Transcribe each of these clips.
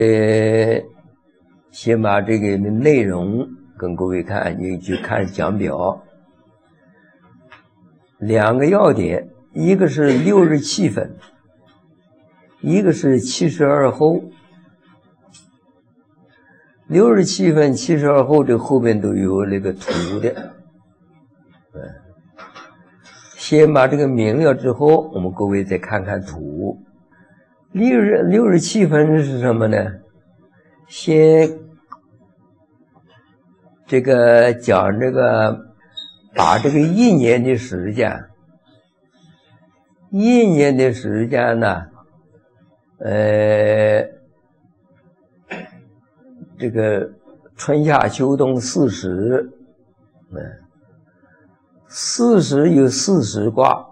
先把这个内容跟各位看，你就看讲表。两个要点，一个是6日气分，一个是72候。6日气分、72候这后边都有那个图的。先把这个明了之后，我们各位再看看图。6日气分是什么呢？先这个讲这个，把这个一年的时间呢，这个春夏秋冬40，有40卦。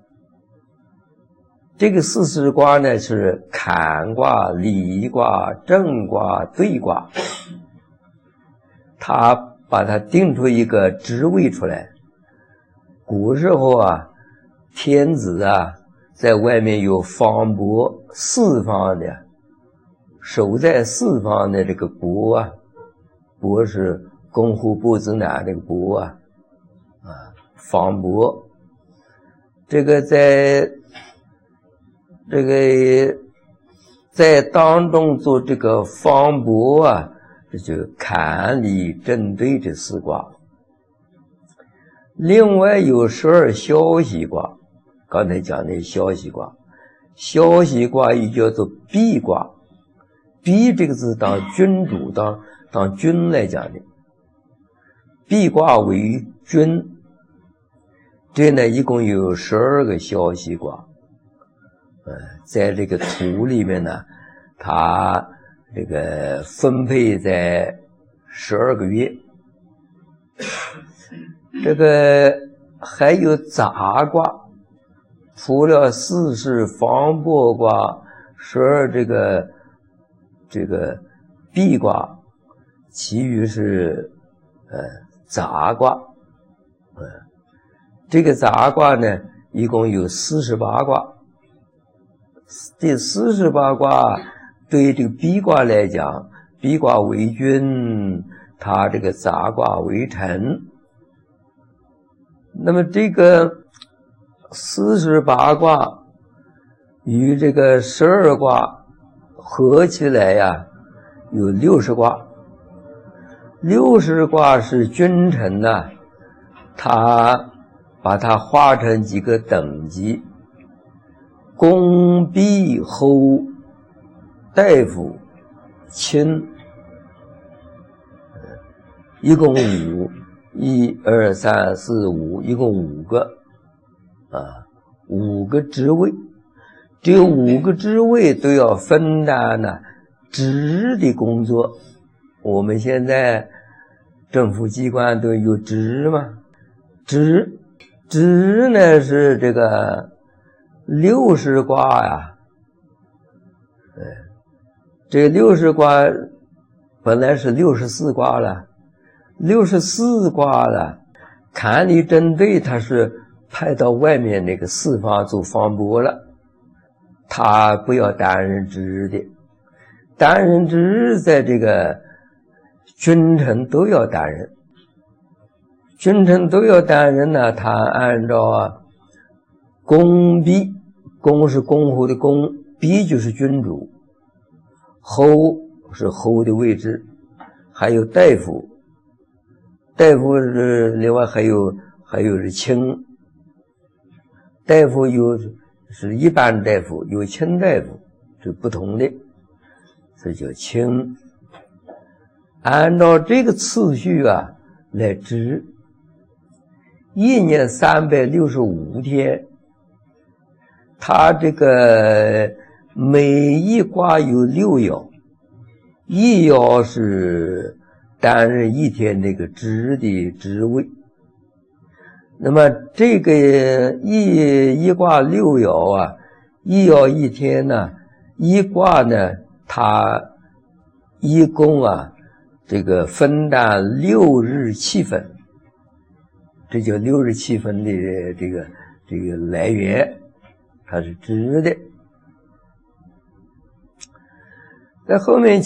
这个40卦呢是坎卦、离卦、震卦、兑卦，他把它定出一个职位出来。古时候啊，天子啊在外面有方伯，四方的，守在四方的这个伯啊，伯是公户伯子男这个伯啊，方伯。这个在当中做这个方伯啊，这就坎离震兑这4卦。另外有12消息卦，刚才讲的消息卦，消息卦又叫做弼卦。弼这个字当君主，当君来讲的，弼卦为君。这呢一共有12个消息卦。在这个图里面呢，它这个分配在12个月。这个还有杂卦，除了40方伯卦、12这个弼卦，其余是杂卦。这个杂卦呢一共有48卦。这48卦对这个弼卦来讲，弼卦为君，它这个杂卦为臣。那么这个48卦与这个12卦合起来呀，有60卦。60卦是君臣呐，他把它划成几个等级。公、弼、侯、大夫、卿，一共5，1、2、3、4、5，一共5个，5个职位。这5个职位都要分担呢职的工作。我们现在政府机关都有职嘛，职呢是这个60卦呀，这个60卦本来是64卦了，64卦了，坎离震兑他是派到外面那个四方做方伯了，他不要担任职的，担任职在这个君臣都要担任，呢，他按照公弼。公是公侯的公，弼就是君主，侯是侯的位置，还有大夫是另外还有是卿，大夫是一般大夫，有卿大夫是不同的，这叫卿。按照这个次序啊来治，一年365天。他这个每一卦有6爻，一爻是担任一天这个职的职位。那么这个一卦6爻啊，一爻一天呢，一卦呢，它一共啊这个分担6日气分，这叫6日气分的这个来源。它是直的，在后面